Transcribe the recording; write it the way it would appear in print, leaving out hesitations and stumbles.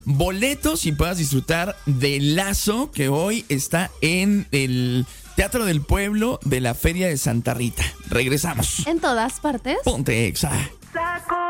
boletos y puedas disfrutar de Lazo, que hoy está en el Teatro del Pueblo de la Feria de Santa Rita. Regresamos. En todas partes. Ponte Exa. Saco